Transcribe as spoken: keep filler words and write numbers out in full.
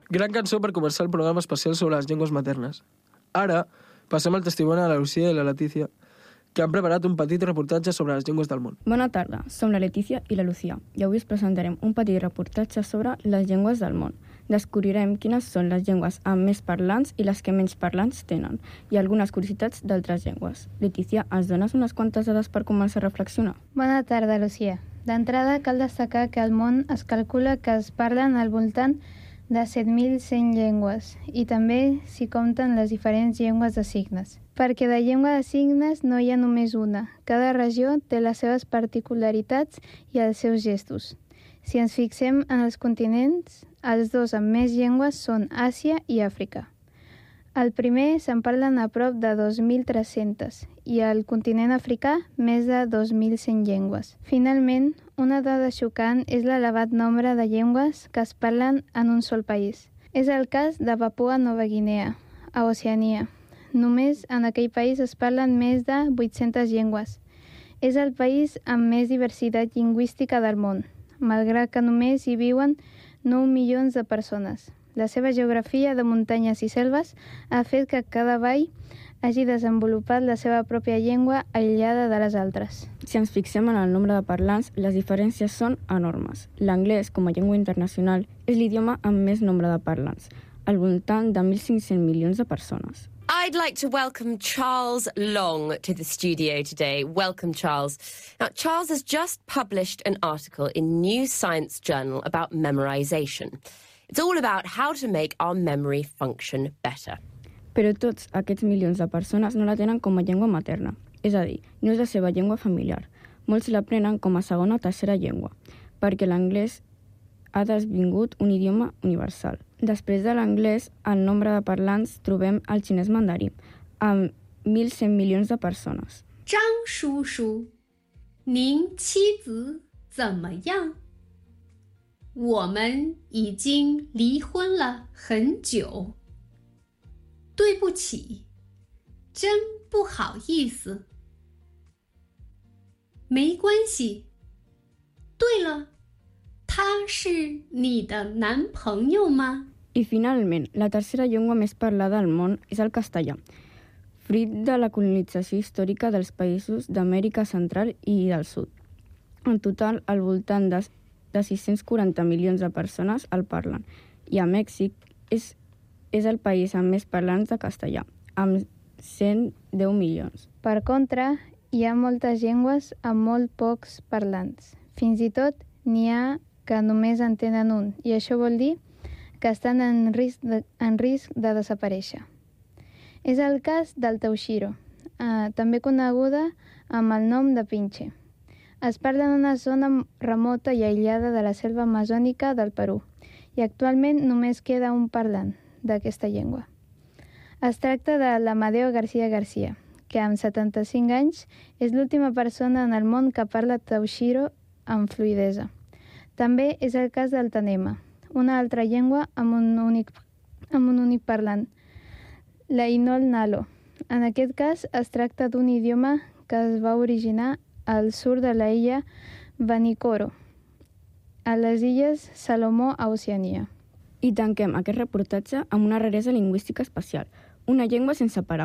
Gran cançó per començar el programa especial sobre les llengües maternes. Ara, passem al testimoni de la Lucía i la Letícia, que han preparat un petit reportatge sobre les llengües del món. Bona tarda, som la Letícia i la Lucía i avui us presentarem un petit reportatge sobre les llengües del món. Descobrirem quines són les llengües amb més parlants i les que menys parlants tenen i algunes curiositats d'altres llengües. Letícia, ens dones unes quantes dades per començar a reflexionar? Bona tarda, Lucía. D'entrada, cal destacar que al món es calcula que es parlen al voltant de set mil cent llengües i també s'hi compten les diferents llengües de signes. Perquè de llengua de signes no hi ha només una. Cada regió té les seves particularitats i els seus gestos. Si ens fixem en els continents, els dos amb més llengües són Àsia i Àfrica. El primer se'n parlen a prop de dos mil tres-centes i al continent africà més de dos mil cent llengües. Finalment, una dada xocant és l'elevat nombre de llengües que es parlen en un sol país. És el cas de Papua Nova Guinea, a Oceania. Només en aquell país es parlen més de vuit-centes llengües. És el país amb més diversitat lingüística del món, malgrat que només hi viuen nou milions de persones. La seva geografia de muntanyes i selves ha fet que cada vall hagi desenvolupat la seva pròpia llengua aïllada de les altres. Si ens fixem en el nombre de parlants, les diferències són enormes. L'anglès, com a llengua internacional, és l'idioma amb més nombre de parlants, al voltant de mil cinc-cents milions de persones. I'd like to welcome Charles Long to the studio today. Welcome, Charles. Now, Charles has just published an article in New Science Journal about memorization. It's all about how to make our memory function better. Però tots aquests milions de persones no la tenen com a llengua materna, és a dir, no és la seva llengua familiar. Molts l'aprenen com a segona o tercera llengua, perquè l'anglès ha desvingut un idioma universal. Després de l'anglès, en nombre de parlants trobem el xinès mandarí, amb mil cent milions de persones. 张叔叔，您妻子怎么样？我们已经离婚了很久。对不起，真不好意思。没关系。对了，他是你的男朋友吗？ I finalment, la tercera llengua més parlada al món és el castellà, fruit de la colonització històrica dels països d'Amèrica Central i del Sud. En total, al voltant de, de sis-cents quaranta milions de persones el parlen, i a Mèxic és, és el país amb més parlants de castellà, amb cent deu milions. Per contra, hi ha moltes llengües amb molt pocs parlants. Fins i tot n'hi ha que només en tenen un, i això vol dir que estan en risc de, en risc de desaparèixer. És el cas del tauxiro, eh, també coneguda amb el nom de pinche. Es parla en una zona remota i aïllada de la selva amazònica del Perú, i actualment només queda un parlant d'aquesta llengua. Es tracta de l'Amadeo García García, que amb setanta-cinc anys és l'última persona en el món que parla tauxiro amb fluïdesa. També és el cas del tanema, una altra llengua amb un únic, amb un únic parlant, l'Ainol Nalo. En aquest cas es tracta d'un idioma que es va originar al sud de la illa Vanikoro, a les illes Salomó a Oceania. I tanquem aquest reportatge amb una raresa lingüística especial, una llengua sense paraules.